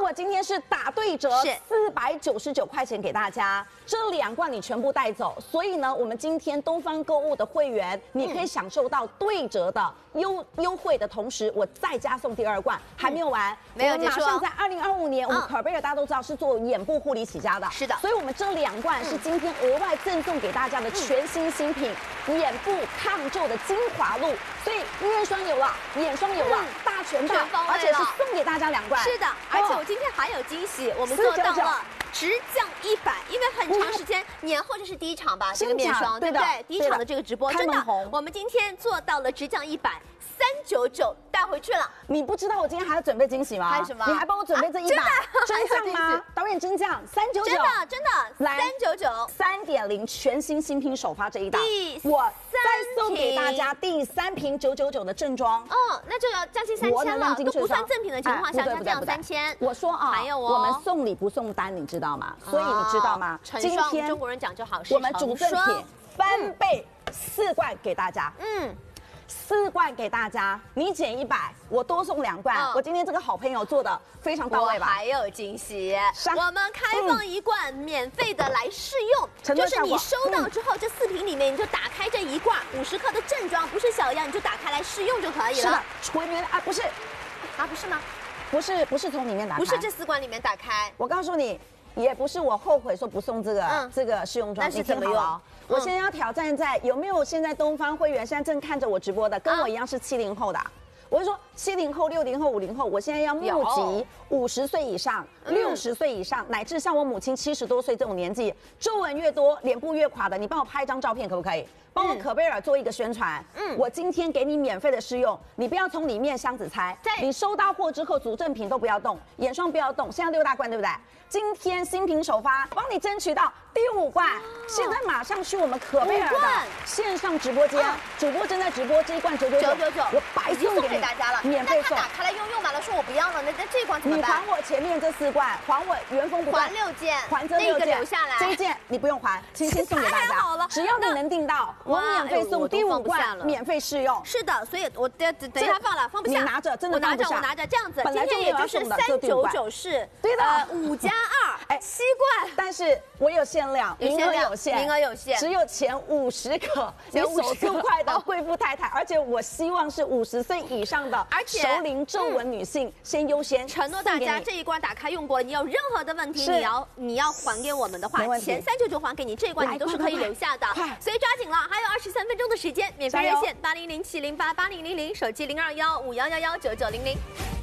我今天是打对折，499块钱给大家，这2罐你全部带走。所以呢，我们今天东方购物的会员，你可以享受到对折的优惠的同时，我再加送第2罐，还没有完， 没有结束。 马上在2025年，我们可贝尔大家都知道是做眼部护理起家的， 是的， 所以我们这2罐是今天额外赠送给大家的全新新品，眼部抗皱的精华露。所以面霜有了，眼霜有了，大全方位，而且是送给大家2罐。 是的，而且我今天还有惊喜，我们做到了直降100，因为很长时间年后这是第1场吧，这个面霜对不对？第1场的这个直播真的，我们今天做到了直降100，399带回去了。 你不知道我今天还要准备惊喜吗？ 还有什么？ 你还帮我准备这100，真降吗？导演真降399， 真的来399 3.0全新新品首发这一档，我再送给大家第3瓶999的正装。 哦，那就要将近3000了，都不算赠品的情况下，它这样3000。 我说啊， 还有我们送礼不送单，你知道吗？所以你知道吗？ 今天中国人讲究好， 我们主赠品翻倍4罐给大家。4罐给大家，你减100，我多送2罐。我今天这个好朋友做的非常到位吧？ 还有惊喜，我们开放1罐免费的来试用，就是你收到之后，这4瓶里面你就打开这1罐50克的正装，不是小样，你就打开来试用就可以了。 是的，纯原啊，不是啊，不是吗？ 不是从里面打开， 不是这4罐里面打开。 我告诉你。也不是我后悔说不送这个试用装， 那是怎么用？ 我现在要挑战在有没有现在东方会员现在正看着我直播的，跟我一样是70后的。我就说70后、60后、50后，我现在要募集50岁以上、60岁以上，乃至像我母亲70多岁这种年纪，皱纹越多、脸部越垮的，你帮我拍一张照片可不可以？帮我可贝尔做一个宣传。我今天给你免费的试用，你不要从里面箱子拆。你收到货之后，主赠品都不要动，眼霜不要动。现在6大罐对不对？今天新品首发，帮你争取到第5罐。现在马上去我们可贝尔的线上直播间，主播正在直播，这1罐999，我白送给大家了， 免费送。 那他打开来用完了，说我不要了，那这罐怎么办？ 你还我前面这4罐，还我原封不动， 还6件， 还这6件， 那个留下来， 这1件你不用还，轻轻送给大家。只要你能订到，我免费送第5罐，免费试用。 是的，所以我等一下放了，放不下。 你拿着，真的放不下。 我拿着，这样子。 本来今天也就是399是， 对的 ，5+2，7罐。 但是我有限量，名额有限，只有前50个，你手速快的贵妇太太，而且我希望是50岁以上的， 而且熟龄皱纹女性先优先。 承诺大家这1罐打开用过，你有任何的问题，你要还给我们的话，前399还给你，这1罐你都是可以留下的，所以抓紧了，还有23分钟的时间，免费热线8007088000，手机021511199900。